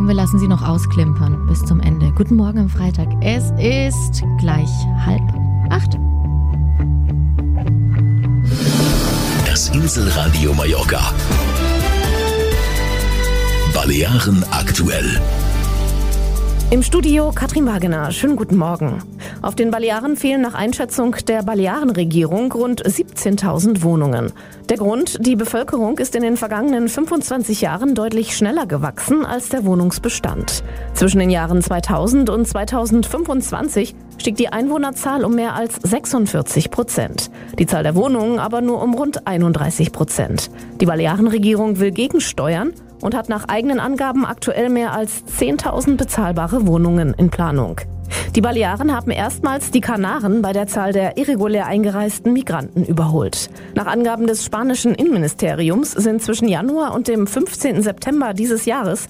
Komm, wir lassen sie noch ausklimpern bis zum Ende. Guten Morgen am Freitag. Es ist gleich 7:30. Das Inselradio Mallorca. Balearen aktuell. Im Studio Katrin Wagener. Schönen guten Morgen. Auf den Balearen fehlen nach Einschätzung der Balearenregierung rund 17.000 Wohnungen. Der Grund: die Bevölkerung ist in den vergangenen 25 Jahren deutlich schneller gewachsen als der Wohnungsbestand. Zwischen den Jahren 2000 und 2025 stieg die Einwohnerzahl um mehr als 46%. Die Zahl der Wohnungen aber nur um rund 31%. Die Balearenregierung will gegensteuern und hat nach eigenen Angaben aktuell mehr als 10.000 bezahlbare Wohnungen in Planung. Die Balearen haben erstmals die Kanaren bei der Zahl der irregulär eingereisten Migranten überholt. Nach Angaben des spanischen Innenministeriums sind zwischen Januar und dem 15. September dieses Jahres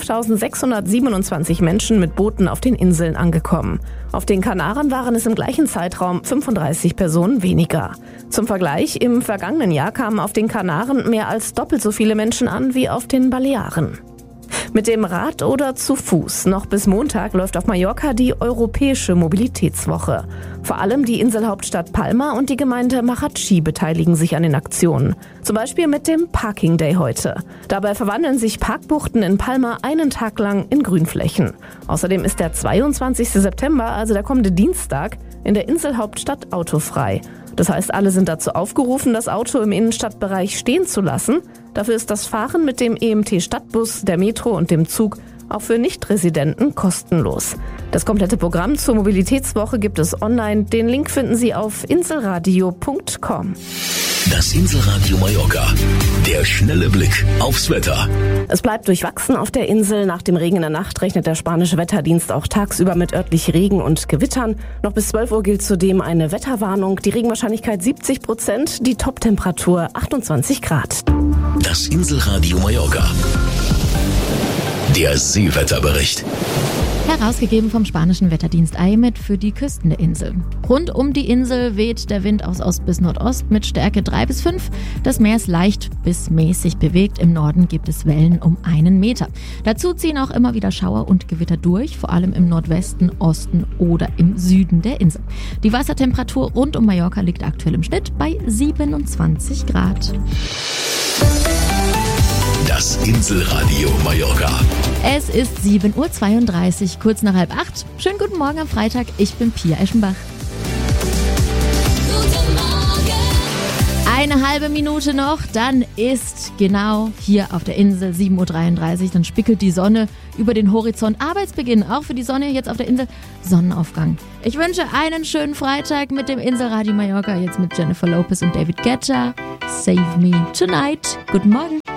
5.627 Menschen mit Booten auf den Inseln angekommen. Auf den Kanaren waren es im gleichen Zeitraum 35 Personen weniger. Zum Vergleich, im vergangenen Jahr kamen auf den Kanaren mehr als doppelt so viele Menschen an wie auf den Balearen. Mit dem Rad oder zu Fuß. Noch bis Montag läuft auf Mallorca die Europäische Mobilitätswoche. Vor allem die Inselhauptstadt Palma und die Gemeinde Marratxí beteiligen sich an den Aktionen. Zum Beispiel mit dem Parking Day heute. Dabei verwandeln sich Parkbuchten in Palma einen Tag lang in Grünflächen. Außerdem ist der 22. September, also der kommende Dienstag, in der Inselhauptstadt autofrei. Das heißt, alle sind dazu aufgerufen, das Auto im Innenstadtbereich stehen zu lassen. Dafür ist das Fahren mit dem EMT-Stadtbus, der Metro und dem Zug auch für Nichtresidenten kostenlos. Das komplette Programm zur Mobilitätswoche gibt es online. Den Link finden Sie auf inselradio.com. Das Inselradio Mallorca. Der schnelle Blick aufs Wetter. Es bleibt durchwachsen auf der Insel. Nach dem Regen in der Nacht rechnet der spanische Wetterdienst auch tagsüber mit örtlich Regen und Gewittern. Noch bis 12 Uhr gilt zudem eine Wetterwarnung. Die Regenwahrscheinlichkeit 70%, die Toptemperatur 28 Grad. Das Inselradio Mallorca. Der Seewetterbericht. Herausgegeben vom spanischen Wetterdienst AEMET für die Küsten der Insel. Rund um die Insel weht der Wind aus Ost bis Nordost mit Stärke 3 bis 5. Das Meer ist leicht bis mäßig bewegt. Im Norden gibt es Wellen um 1 Meter. Dazu ziehen auch immer wieder Schauer und Gewitter durch, vor allem im Nordwesten, Osten oder im Süden der Insel. Die Wassertemperatur rund um Mallorca liegt aktuell im Schnitt bei 27 Grad. Das Inselradio Mallorca. Es ist 7:32 Uhr, kurz nach 7:30. Schönen guten Morgen am Freitag, ich bin Pia Eschenbach. Guten Morgen. Eine halbe Minute noch, dann ist genau hier auf der Insel 7:33 Uhr, dann spickelt die Sonne über den Horizont. Arbeitsbeginn, auch für die Sonne jetzt auf der Insel, Sonnenaufgang. Ich wünsche einen schönen Freitag mit dem Inselradio Mallorca, jetzt mit Jennifer Lopez und David Guetta. Save Me Tonight. Guten Morgen.